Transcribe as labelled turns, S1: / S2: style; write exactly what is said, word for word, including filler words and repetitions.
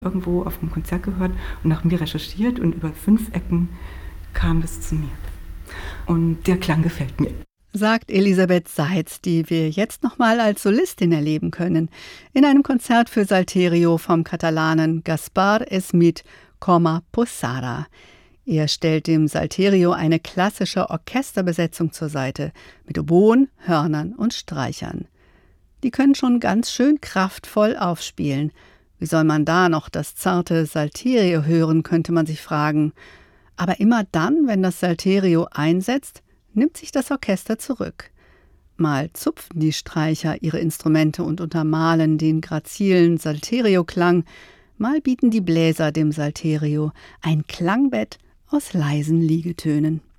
S1: irgendwo auf einem Konzert gehört und nach mir recherchiert und über fünf Ecken kam das zu mir. Und der Klang gefällt mir.
S2: Sagt Elisabeth Seitz, die wir jetzt nochmal als Solistin erleben können, in einem Konzert für Salterio vom Katalanen Gaspar Smith Coma Posada. Er stellt dem Salterio eine klassische Orchesterbesetzung zur Seite, mit Oboen, Hörnern und Streichern. Die können schon ganz schön kraftvoll aufspielen. Wie soll man da noch das zarte Salterio hören, könnte man sich fragen. Aber immer dann, wenn das Salterio einsetzt, nimmt sich das Orchester zurück. Mal zupfen die Streicher ihre Instrumente und untermalen den grazilen Salterio-Klang, mal bieten die Bläser dem Salterio ein Klangbett aus leisen Liegetönen.